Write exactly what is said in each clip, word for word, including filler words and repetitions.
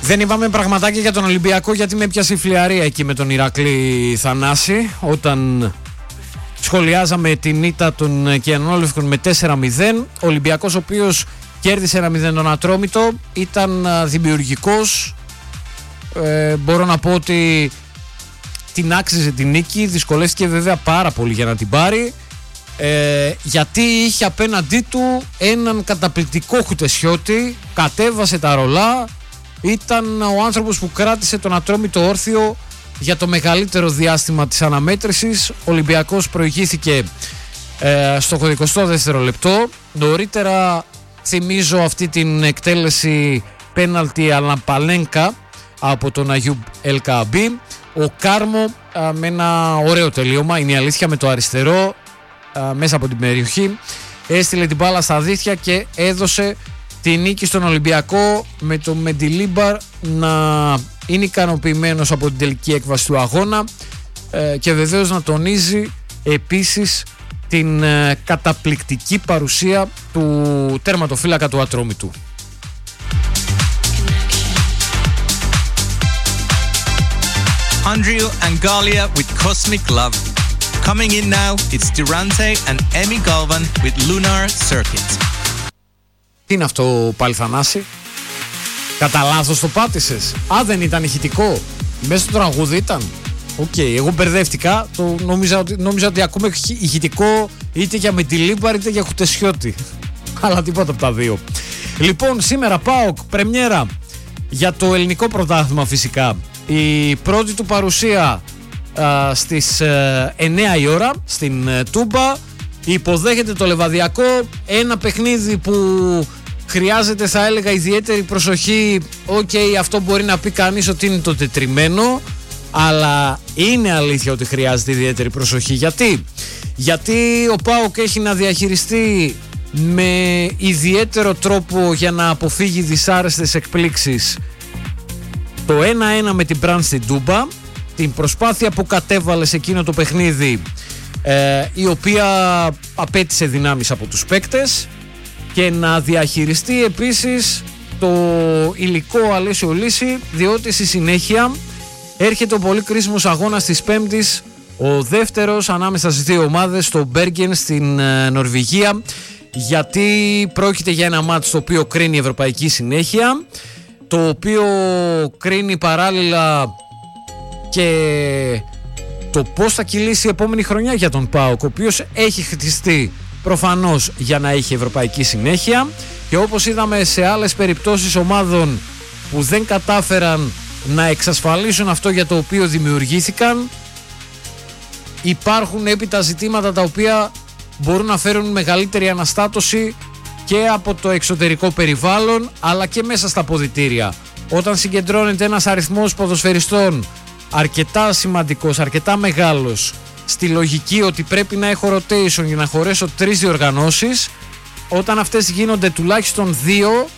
Δεν είπαμε πραγματάκια για τον Ολυμπιακό, γιατί με πιάσει φλιαρία εκεί με τον Ηρακλή Θανάση όταν σχολιάζαμε την ήττα των Κιανόλευκων με τέσσερα μηδέν. Ο Ολυμπιακός, ο οποίος κέρδισε ένα μηδέν τον Ατρόμητο, ήταν δημιουργικός. Ε, μπορώ να πω ότι την άξιζε την νίκη, δυσκολεύτηκε βέβαια πάρα πολύ για να την πάρει, ε, γιατί είχε απέναντί του έναν καταπληκτικό Χουτεσιώτη, κατέβασε τα ρολά, ήταν ο άνθρωπος που κράτησε τον Ατρόμητο όρθιο για το μεγαλύτερο διάστημα της αναμέτρησης. Ο Ολυμπιακός προηγήθηκε ε, στο ογδοηκοστό δεύτερο λεπτό. Νωρίτερα θυμίζω αυτή την εκτέλεση πέναλτι Αλαμπαλένκα από τον Αγιούμπ Ελκαμπή. Ο Κάρμο α, με ένα ωραίο τελείωμα, είναι η αλήθεια, με το αριστερό α, μέσα από την περιοχή έστειλε την μπάλα στα δίχτυα και έδωσε τη νίκη στον Ολυμπιακό, με το Μεντιλίμπαρ να είναι ικανοποιημένος από την τελική έκβαση του αγώνα ε, και βεβαίως να τονίζει επίσης την ε, καταπληκτική παρουσία του τερματοφύλακα του Ατρόμητου. Andrew Angalia with Cosmic Love. Coming in now, it's Durante and Emmy Galvan with Lunar Circuit. Τι είναι αυτό πάλι, Θανάση? Κατά λάθος το πάτησες? Α, δεν ήταν ηχητικό? Μέσα στο τραγούδι ήταν? Οκ, okay, εγώ μπερδεύτηκα. Το νόμιζα, ότι, νόμιζα ότι ακούμε ηχητικό είτε για Μεντιλίμπαρ είτε για Χουτεσιώτη. Αλλά τίποτα από τα δύο. Λοιπόν, σήμερα ΠΑΟΚ πρεμιέρα για το ελληνικό πρωτάθλημα φυσικά. Η πρώτη του παρουσία α, στις α, εννιά η ώρα στην α, Τούμπα. Υποδέχεται το Λεβαδιακό, ένα παιχνίδι που χρειάζεται, θα έλεγα, ιδιαίτερη προσοχή. Οκ, okay, αυτό μπορεί να πει κανείς ότι είναι το τετριμένο, αλλά είναι αλήθεια ότι χρειάζεται ιδιαίτερη προσοχή. Γιατί? Γιατί ο ΠΑΟΚ έχει να διαχειριστεί με ιδιαίτερο τρόπο, για να αποφύγει δυσάρεστες εκπλήξεις, το ένα ένα με την Μπραντ στην Τούμπα, την προσπάθεια που κατέβαλε σε εκείνο το παιχνίδι, ε, η οποία απέτησε δυνάμεις από τους παίκτες, και να διαχειριστεί επίσης το υλικό Αλέσιο Λύση, διότι στη συνέχεια έρχεται ο πολύ κρίσιμος αγώνας της Πέμπτης, ο δεύτερος ανάμεσα στις δύο ομάδες, στο Μπέργεν στην ε, Νορβηγία, γιατί πρόκειται για ένα μάτς το οποίο κρίνει η ευρωπαϊκή συνέχεια, το οποίο κρίνει παράλληλα και το πώς θα κυλήσει η επόμενη χρονιά για τον ΠΑΟΚ, ο οποίος έχει χτιστεί προφανώς για να έχει ευρωπαϊκή συνέχεια, και όπως είδαμε σε άλλες περιπτώσεις ομάδων που δεν κατάφεραν να εξασφαλίσουν αυτό για το οποίο δημιουργήθηκαν, υπάρχουν έπειτα ζητήματα τα οποία μπορούν να φέρουν μεγαλύτερη αναστάτωση και από το εξωτερικό περιβάλλον, αλλά και μέσα στα αποδυτήρια. Όταν συγκεντρώνεται ένας αριθμός ποδοσφαιριστών αρκετά σημαντικός, αρκετά μεγάλος, στη λογική ότι πρέπει να έχω rotation για να χωρέσω τρεις διοργανώσεις, όταν αυτές γίνονται τουλάχιστον δύο,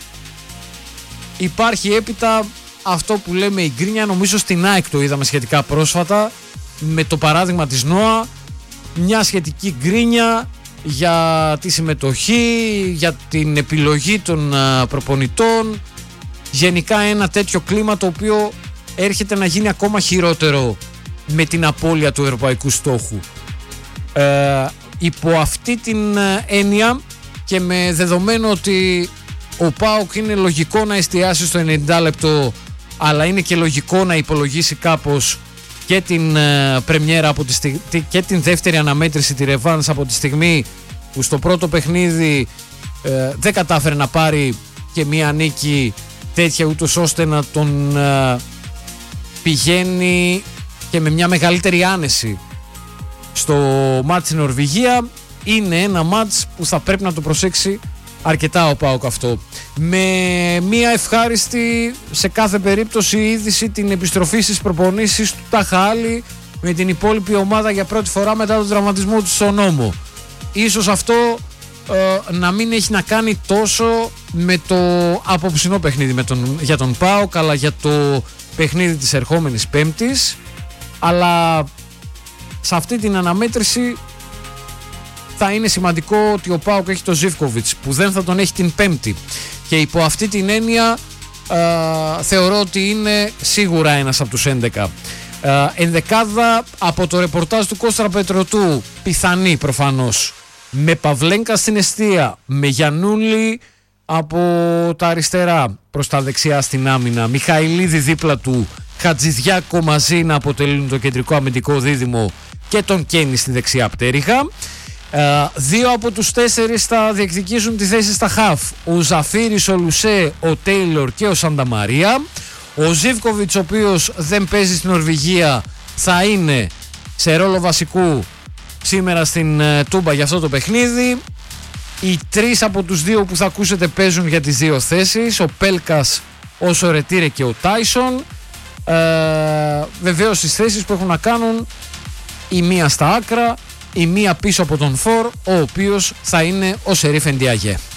υπάρχει έπειτα αυτό που λέμε η γκρίνια. Νομίζω στην ΑΕΚ το είδαμε σχετικά πρόσφατα με το παράδειγμα της ΝΟΑ, μια σχετική γκρίνια για τη συμμετοχή, για την επιλογή των προπονητών, γενικά ένα τέτοιο κλίμα το οποίο έρχεται να γίνει ακόμα χειρότερο με την απώλεια του ευρωπαϊκού στόχου. Ε, υπό αυτή την έννοια και με δεδομένο ότι ο ΠΑΟΚ είναι λογικό να εστιάσει στο ενενήντα λεπτό, αλλά είναι και λογικό να υπολογίσει κάπως και την ε, πρεμιέρα από τη στιγ... και την δεύτερη αναμέτρηση, τη ρεβάνς, από τη στιγμή που στο πρώτο παιχνίδι ε, δεν κατάφερε να πάρει και μία νίκη τέτοια, ούτως ώστε να τον ε, πηγαίνει και με μια μεγαλύτερη άνεση στο μάτς στην Νορβηγία. Είναι ένα μάτς που θα πρέπει να το προσέξει αρκετά ο ΠΑΟΚ αυτό. Με μια ευχάριστη σε κάθε περίπτωση είδηση, την επιστροφή στις προπονήσεις του Ταχάλη με την υπόλοιπη ομάδα για πρώτη φορά μετά τον τραυματισμό του στον νόμο. Ίσως αυτό ε, να μην έχει να κάνει τόσο με το απόψινό παιχνίδι με τον, για τον ΠΑΟΚ, αλλά για το παιχνίδι της ερχόμενης Πέμπτης. Αλλά σε αυτή την αναμέτρηση θα είναι σημαντικό ότι ο ΠΑΟΚ έχει τον Ζίβκοβιτς, που δεν θα τον έχει την Πέμπτη, και υπό αυτή την έννοια ε, θεωρώ ότι είναι σίγουρα ένας από τους έντεκα. Ε, ενδεκάδα από το ρεπορτάζ του Κώστρα Πετρωτού, πιθανή προφανώς, με Παυλένκα στην εστία, με Γιαννούλη από τα αριστερά προς τα δεξιά στην άμυνα, Μιχαηλίδη δίπλα του, Χατζηδιάκο μαζί να αποτελούν το κεντρικό αμυντικό δίδυμο και τον Κένι στη δεξιά πτέρυγα. Uh, δύο από τους τέσσερις θα διεκδικήσουν τη θέση στα χαφ. Ο Ζαφίρης, ο Λουσέ, ο Τέιλορ και ο Σανταμαρία. Ο Ζίβκοβιτς, ο οποίος δεν παίζει στην Νορβηγία, θα είναι σε ρόλο βασικού σήμερα στην uh, Τούμπα για αυτό το παιχνίδι. Οι τρεις από τους δύο που θα ακούσετε παίζουν για τις δύο θέσεις. Ο Πέλκας, ο Σορετήρε και ο Τάισον. Uh, βεβαίως στις θέσεις που έχουν να κάνουν η μία στα άκρα, η μία πίσω από τον Φορ, ο οποίος θα είναι ο Σερίφ Εντιαγέ.